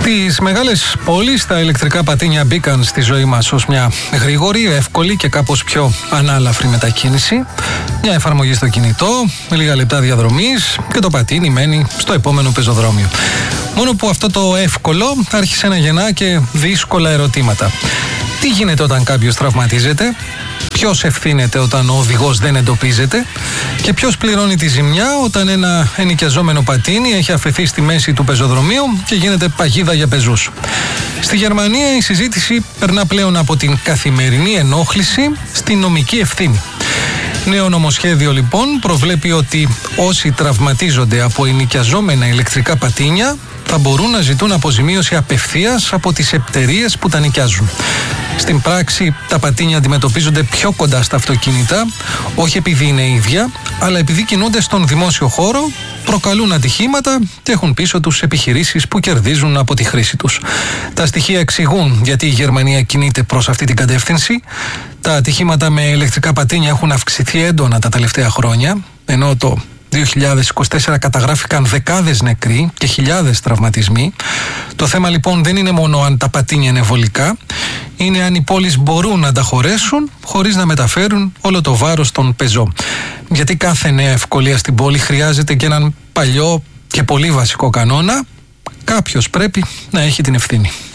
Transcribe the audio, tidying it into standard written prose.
Στις μεγάλες πόλεις τα ηλεκτρικά πατίνια μπήκαν στη ζωή μας ως μια γρήγορη, εύκολη και κάπως πιο ανάλαφρη μετακίνηση. Μια εφαρμογή στο κινητό, με λίγα λεπτά διαδρομής και το πατίνι μένει στο επόμενο πεζοδρόμιο. Μόνο που αυτό το εύκολο άρχισε να γεννά και δύσκολα ερωτήματα. Τι γίνεται όταν κάποιος τραυματίζεται? Ποιος ευθύνεται όταν ο οδηγός δεν εντοπίζεται? Και ποιος πληρώνει τη ζημιά όταν ένα ενοικιαζόμενο πατίνι έχει αφαιθεί στη μέση του πεζοδρομίου και γίνεται παγίδα για πεζούς? Στη Γερμανία η συζήτηση περνά πλέον από την καθημερινή ενόχληση στη νομική ευθύνη. Νέο νομοσχέδιο λοιπόν προβλέπει ότι όσοι τραυματίζονται από ενοικιαζόμενα ηλεκτρικά πατίνια θα μπορούν να ζητούν αποζημίωση απευθείας από τις εταιρείες που τα νοικιάζουν. Στην πράξη τα πατίνια αντιμετωπίζονται πιο κοντά στα αυτοκίνητα, όχι επειδή είναι ίδια, αλλά επειδή κινούνται στον δημόσιο χώρο, προκαλούν ατυχήματα και έχουν πίσω τους επιχειρήσεις που κερδίζουν από τη χρήση τους. Τα στοιχεία εξηγούν γιατί η Γερμανία κινείται προς αυτή την κατεύθυνση. Τα ατυχήματα με ηλεκτρικά πατίνια έχουν αυξηθεί έντονα τα τελευταία χρόνια, ενώ το 2024 καταγράφηκαν δεκάδες νεκροί και χιλιάδες τραυματισμοί. Το θέμα λοιπόν δεν είναι μόνο αν τα πατίνια είναι βολικά, είναι αν οι πόλεις μπορούν να τα χωρέσουν χωρίς να μεταφέρουν όλο το βάρος των πεζό. Γιατί κάθε νέα ευκολία στην πόλη χρειάζεται και έναν παλιό και πολύ βασικό κανόνα: κάποιος πρέπει να έχει την ευθύνη.